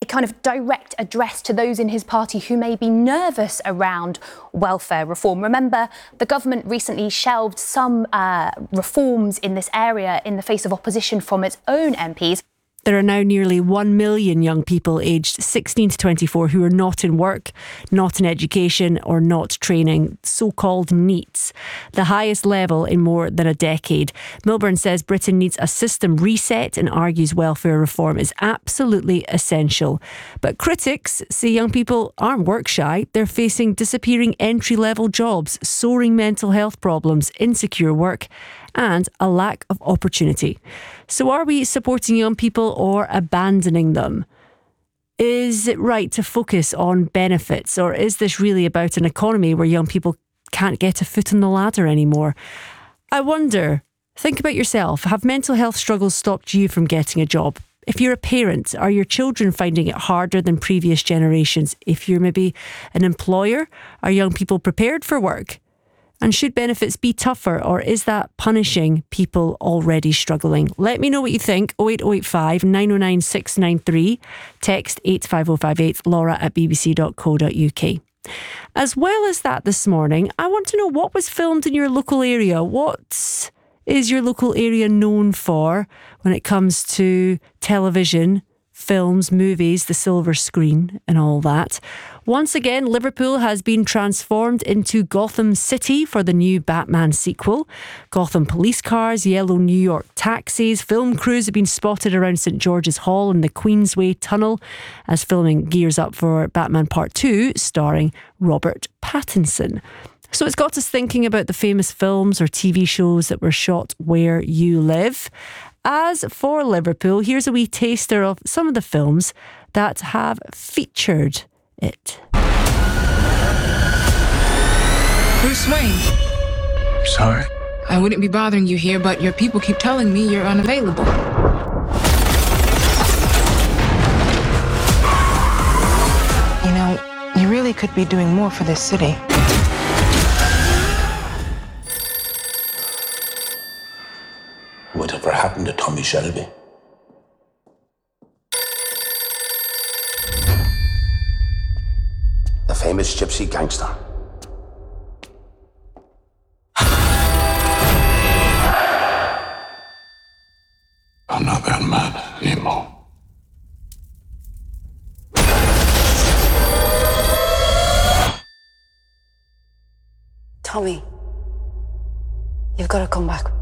kind of direct address to those in his party who may be nervous around welfare reform. Remember, the government recently shelved some reforms in this area in the face of opposition from its own MPs. There are now nearly 1 million young people aged 16 to 24 who are not in work, not in education or not training, so-called NEETs, the highest level in more than a decade. Milburn says Britain needs a system reset and argues welfare reform is absolutely essential. But critics say young people aren't work shy. They're facing disappearing entry-level jobs, soaring mental health problems, insecure work and a lack of opportunity. So are we supporting young people or abandoning them? Is it right to focus on benefits, or is this really about an economy where young people can't get a foot on the ladder anymore? I wonder, think about yourself. Have mental health struggles stopped you from getting a job? If you're a parent, are your children finding it harder than previous generations? If you're maybe an employer, are young people prepared for work? And should benefits be tougher, or is that punishing people already struggling? Let me know what you think. 08085 909 693. Text 85058, laura@bbc.co.uk. As well as that this morning, I want to know what was filmed in your local area. What is your local area known for when it comes to television, films, movies, the silver screen and all that? Once again, Liverpool has been transformed into Gotham City for the new Batman sequel. Gotham police cars, yellow New York taxis, film crews have been spotted around St George's Hall and the Queensway Tunnel as filming gears up for Batman Part 2, starring Robert Pattinson. So it's got us thinking about the famous films or TV shows that were shot where you live. As for Liverpool, here's a wee taster of some of the films that have featured it. Bruce Wayne. I'm sorry. I wouldn't be bothering you here, but your people keep telling me you're unavailable. You know, you really could be doing more for this city. Whatever happened to Tommy Shelby? The famous gypsy gangster. I'm not that man anymore. Tommy, you've got to come back.